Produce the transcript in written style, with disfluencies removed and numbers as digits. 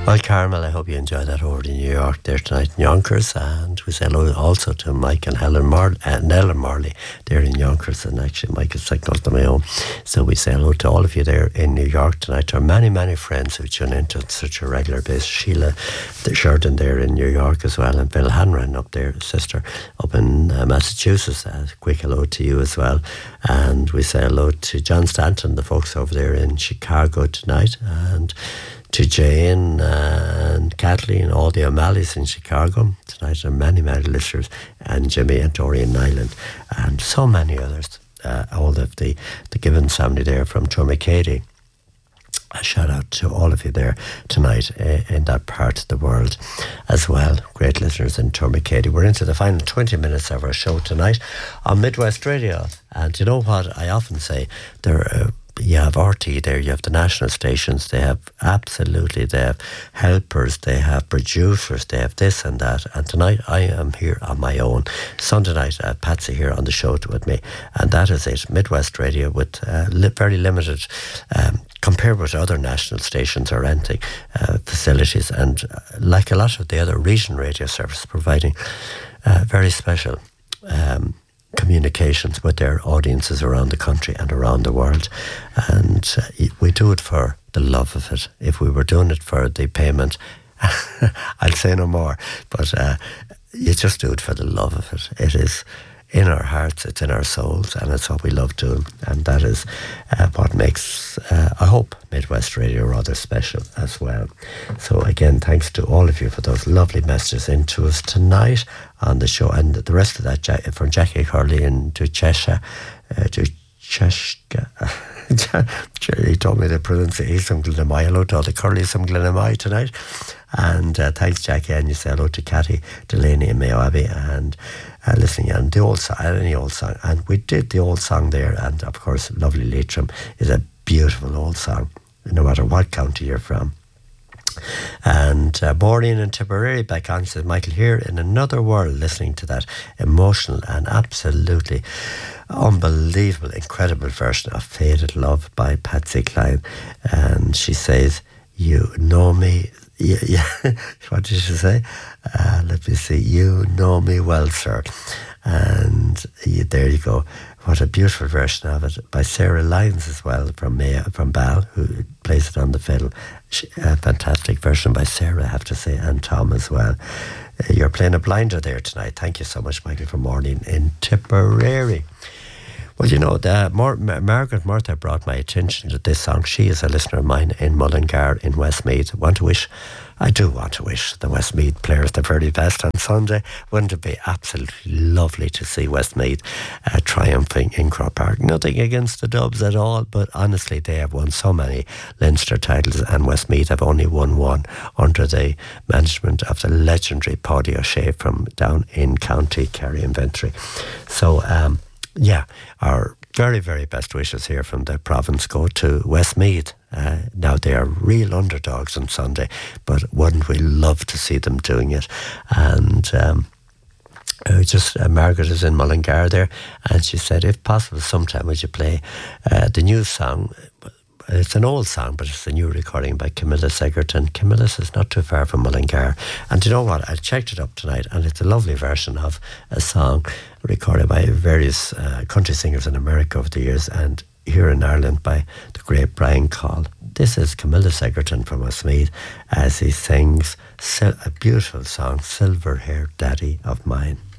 Well, Carmel, I hope you enjoyed that over in New York there tonight in Yonkers. And we say hello also to Mike and Nella Marley there in Yonkers. And actually, Mike is signal to my own. So we say hello to all of you there in New York tonight. To our many, many friends who tune into such a regular basis. Sheila Sheridan there in New York as well. And Bill Hanran up there, sister, up in Massachusetts. Quick hello to you as well. And we say hello to John Stanton, the folks over there in Chicago tonight. And to Jane and Kathleen, all the O'Malley's in Chicago tonight. There are many, many listeners, and Jimmy and Tori in Ireland, and so many others. All of the Gibbons family there from Tourmakeady. A shout out to all of you there tonight in that part of the world as well. Great listeners in Tourmakeady. We're into the final 20 minutes of our show tonight on Midwest Radio. And you know what I often say? You have RT there, you have the national stations, they have helpers, they have producers, they have this and that. And tonight I am here on my own. Sunday night, Patsy here on the show with me. And that is it. Midwest Radio with very limited, compared with other national stations or renting facilities. And like a lot of the other region radio services providing very special communications with their audiences around the country and around the world. And we do it for the love of it. If we were doing it for the payment, I'll say no more, but you just do it for the love of it. It is in our hearts, it's in our souls, and it's what we love doing. And that is what makes, I hope, Midwest Radio rather special as well. So again, thanks to all of you for those lovely messages into us tonight on the show. And the rest of that, from Jackie Curley and to Cheshire, he told me the pronunciation. He's from Glenamai. Hello to all the Curleys from Glenamai tonight. And thanks, Jackie. And you say hello to Cathy Delaney in Mayo Abbey and listening on the old song, any old song. And we did the old song there. And of course, Lovely Leitrim is a beautiful old song, no matter what county you're from. And Maureen and Tipperary back on, says Michael, here in another world, listening to that emotional and absolutely unbelievable, incredible version of Faded Love by Patsy Cline. And she says, you know me. Yeah. What did she say? Let me see. You know me well, sir. And there you go. What a beautiful version of it by Sarah Lyons as well from Bal, who plays it on the fiddle. A fantastic version by Sarah, I have to say, and Tom as well. You're playing a blinder there tonight. Thank you so much, Michael, for morning in Tipperary. Well, you know, Margaret Murtha brought my attention to this song. She is a listener of mine in Mullingar in Westmeath. I do want to wish the Westmeath players the very best on Sunday. Wouldn't it be absolutely lovely to see Westmeath triumphing in Croke Park? Nothing against the Dubs at all, but honestly, they have won so many Leinster titles, and Westmeath have only won one under the management of the legendary Paddy O'Shea from down in County Kerry and Ventry. So, our very, very best wishes here from the province go to Westmeath. Now they are real underdogs on Sunday, but wouldn't we love to see them doing it? And Margaret is in Mullingar there, and she said, if possible, sometime would you play the new song? It's an old song, but it's a new recording by Camilla Egerton. Camillus is not too far from Mullingar. And you know what? I checked it up tonight, and it's a lovely version of a song recorded by various country singers in America over the years, and here in Ireland by the great Brian Call. This is Camillus Egerton from Westmeath as he sings a beautiful song, Silver Haired Daddy of Mine.